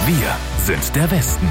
Wir sind der Westen.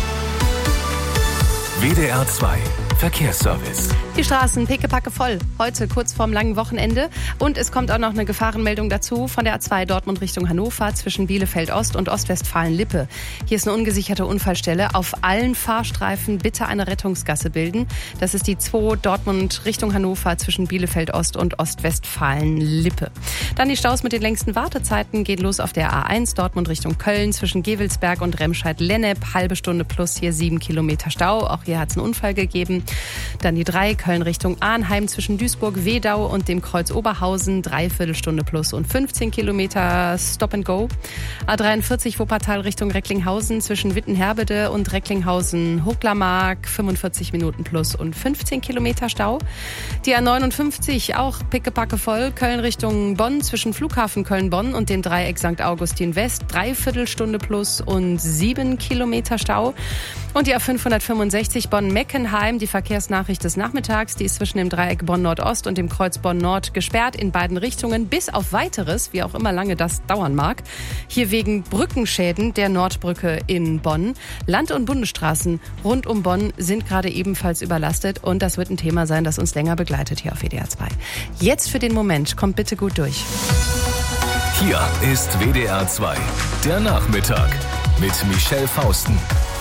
WDR 2 Verkehrsservice. Die Straßen pickepacke voll. Heute kurz vorm langen Wochenende. Und es kommt auch noch eine Gefahrenmeldung dazu von der A2 Dortmund Richtung Hannover zwischen Bielefeld Ost und Ostwestfalen-Lippe. Hier ist eine ungesicherte Unfallstelle. Auf allen Fahrstreifen bitte eine Rettungsgasse bilden. Das ist die 2 Dortmund Richtung Hannover zwischen Bielefeld Ost und Ostwestfalen-Lippe. Dann die Staus mit den längsten Wartezeiten. Geht los auf der A1 Dortmund Richtung Köln zwischen Gewelsberg und Remscheid-Lennep. Halbe Stunde plus hier 7 Kilometer Stau. Auch hier hat es einen Unfall gegeben. Dann die 3 Köln Richtung Arnheim zwischen Duisburg-Wedau und dem Kreuz Oberhausen. 3/4 Stunde plus und 15 Kilometer Stop and Go. A43 Wuppertal Richtung Recklinghausen zwischen Wittenherbede und Recklinghausen-Hochlarmark. 45 Minuten plus und 15 Kilometer Stau. Die A59 auch pickepacke voll. Köln Richtung Bonn zwischen Flughafen Köln-Bonn und dem Dreieck St. Augustin West. 3/4 Stunde plus und 7 Kilometer Stau. Und die A565 Bonn-Meckenheim, die Verkehrsnachricht des Nachmittags, die ist zwischen dem Dreieck Bonn-Nordost und dem Kreuz Bonn-Nord gesperrt in beiden Richtungen, bis auf Weiteres, wie auch immer lange das dauern mag. Hier wegen Brückenschäden der Nordbrücke in Bonn. Land- und Bundesstraßen rund um Bonn sind gerade ebenfalls überlastet und das wird ein Thema sein, das uns länger begleitet hier auf WDR 2. Jetzt für den Moment, kommt bitte gut durch. Hier ist WDR 2, der Nachmittag mit Michelle Fausten.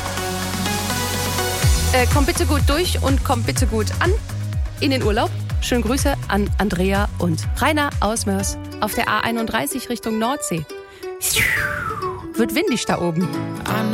Kommt bitte gut durch und kommt bitte gut an in den Urlaub. Schöne Grüße an Andrea und Rainer aus Mörs auf der A31 Richtung Nordsee. Wird windig da oben.